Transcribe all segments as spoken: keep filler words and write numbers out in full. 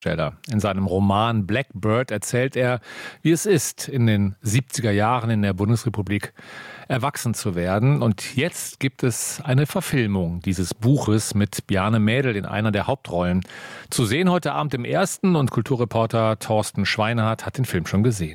In seinem Roman Blackbird erzählt er, wie es ist, in den siebziger Jahren in der Bundesrepublik erwachsen zu werden. Und jetzt gibt es eine Verfilmung dieses Buches mit Bjarne Mädel in einer der Hauptrollen. Zu sehen heute Abend im Ersten, und Kulturreporter Thorsten Schweinhardt hat den Film schon gesehen.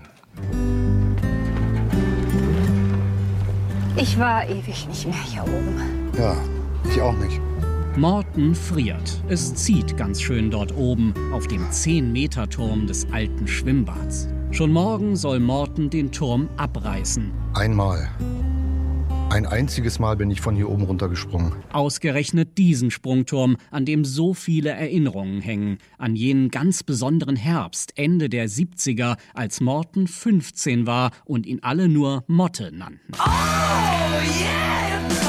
Ich war ewig nicht mehr hier oben. Ja, ich auch nicht. Morten friert. Es zieht ganz schön dort oben auf dem zehn-Meter-Turm des alten Schwimmbads. Schon morgen soll Morten den Turm abreißen. Einmal. Ein einziges Mal bin ich von hier oben runtergesprungen. Ausgerechnet diesen Sprungturm, an dem so viele Erinnerungen hängen. An jenen ganz besonderen Herbst, Ende der siebziger, als Morten fünfzehn war und ihn alle nur Motte nannten. Oh, yeah!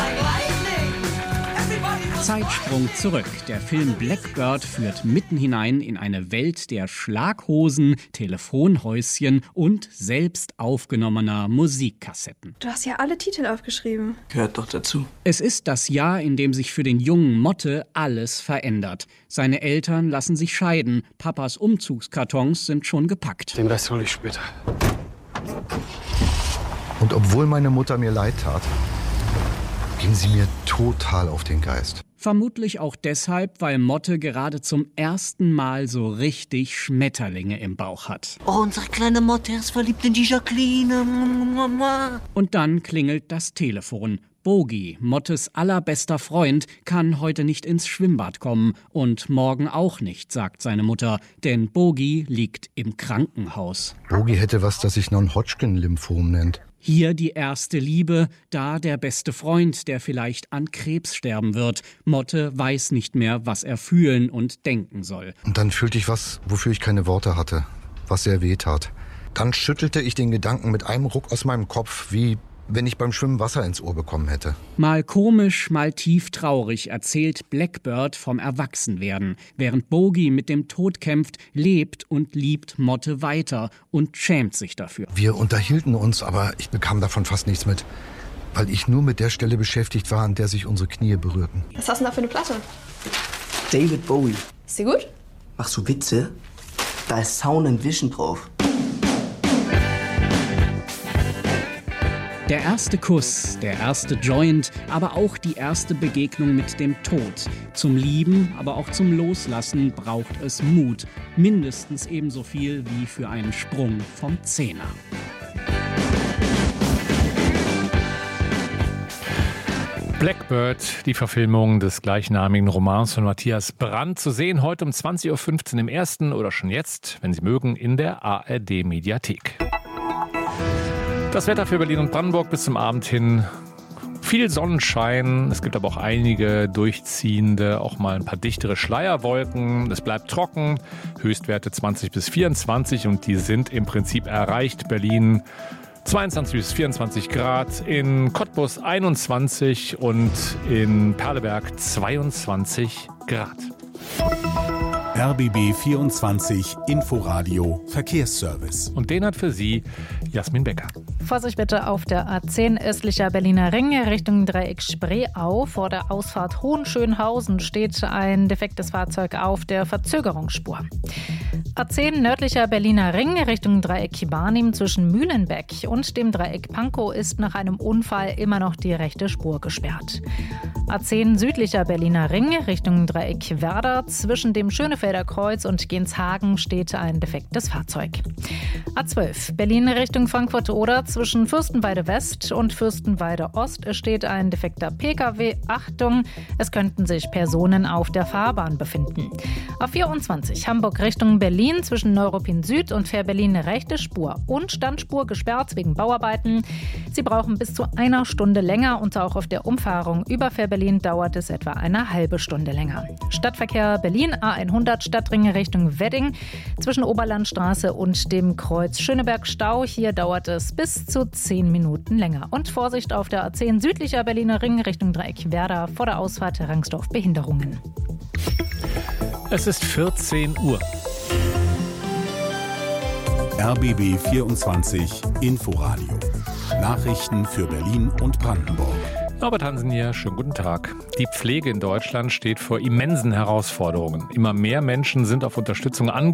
Zeitsprung zurück. Der Film Blackbird führt mitten hinein in eine Welt der Schlaghosen, Telefonhäuschen und selbst aufgenommener Musikkassetten. Du hast ja alle Titel aufgeschrieben. Gehört doch dazu. Es ist das Jahr, in dem sich für den jungen Motte alles verändert. Seine Eltern lassen sich scheiden. Papas Umzugskartons sind schon gepackt. Den Rest hole ich später. Und obwohl meine Mutter mir leid tat, ging sie mir total auf den Geist. Vermutlich auch deshalb, weil Motte gerade zum ersten Mal so richtig Schmetterlinge im Bauch hat. Oh, unsere kleine Motte ist verliebt in die Jacqueline. Und dann klingelt das Telefon. Bogi, Mottes allerbester Freund, kann heute nicht ins Schwimmbad kommen. Und morgen auch nicht, sagt seine Mutter. Denn Bogi liegt im Krankenhaus. Bogi hätte was, das sich Non-Hodgkin-Lymphom nennt. Hier die erste Liebe, da der beste Freund, der vielleicht an Krebs sterben wird. Motte weiß nicht mehr, was er fühlen und denken soll. Und dann fühlte ich was, wofür ich keine Worte hatte, was sehr weh tat. Dann schüttelte ich den Gedanken mit einem Ruck aus meinem Kopf, wie wenn ich beim Schwimmen Wasser ins Ohr bekommen hätte. Mal komisch, mal tief traurig erzählt Blackbird vom Erwachsenwerden. Während Bogi mit dem Tod kämpft, lebt und liebt Motte weiter und schämt sich dafür. Wir unterhielten uns, aber ich bekam davon fast nichts mit, weil ich nur mit der Stelle beschäftigt war, an der sich unsere Knie berührten. Was hast du denn da für eine Platte? David Bowie. Ist die gut? Machst du Witze? Da ist Sound and Vision drauf. Der erste Kuss, der erste Joint, aber auch die erste Begegnung mit dem Tod. Zum Lieben, aber auch zum Loslassen braucht es Mut. Mindestens ebenso viel wie für einen Sprung vom Zehner. Blackbird, die Verfilmung des gleichnamigen Romans von Matthias Brandt, zu sehen heute um zwanzig Uhr fünfzehn im Ersten oder schon jetzt, wenn Sie mögen, in der A R D-Mediathek. Das Wetter für Berlin und Brandenburg bis zum Abend hin. Viel Sonnenschein, es gibt aber auch einige durchziehende, auch mal ein paar dichtere Schleierwolken. Es bleibt trocken, Höchstwerte zwanzig bis vierundzwanzig und die sind im Prinzip erreicht. Berlin zweiundzwanzig bis vierundzwanzig Grad, in Cottbus einundzwanzig und in Perleberg zweiundzwanzig Grad. R B B vierundzwanzig Inforadio Verkehrsservice. Und den hat für Sie Jasmin Becker. Vorsicht bitte auf der A zehn östlicher Berliner Ring Richtung Dreieck Spreeau. Vor der Ausfahrt Hohenschönhausen steht ein defektes Fahrzeug auf der Verzögerungsspur. A zehn nördlicher Berliner Ring Richtung Dreieck Barnim zwischen Mühlenbeck und dem Dreieck Pankow ist nach einem Unfall immer noch die rechte Spur gesperrt. A zehn südlicher Berliner Ring Richtung Dreieck Werder zwischen dem Schönefelder Kreuz und Genshagen steht ein defektes Fahrzeug. A zwölf Berlin Richtung Frankfurt-Oder zwischen Fürstenweide West und Fürstenweide Ost steht ein defekter Pkw. Achtung, es könnten sich Personen auf der Fahrbahn befinden. A vierundzwanzig Hamburg Richtung Berlin zwischen Neuruppin Süd und Fährberlin rechte Spur und Standspur gesperrt wegen Bauarbeiten. Sie brauchen bis zu einer Stunde länger und auch auf der Umfahrung über Fährberlin dauert es etwa eine halbe Stunde länger. Stadtverkehr Berlin A hundert Stadtring Richtung Wedding zwischen Oberlandstraße und dem Kreuz Schöneberg-Stau. Hier dauert es bis zu zehn Minuten länger. Und Vorsicht auf der A zehn südlicher Berliner Ring Richtung Dreieck Werder vor der Ausfahrt Rangsdorf Behinderungen. Es ist vierzehn Uhr. R B B vierundzwanzig Inforadio. Nachrichten für Berlin und Brandenburg. Norbert Hansen hier, schönen guten Tag. Die Pflege in Deutschland steht vor immensen Herausforderungen. Immer mehr Menschen sind auf Unterstützung angewiesen.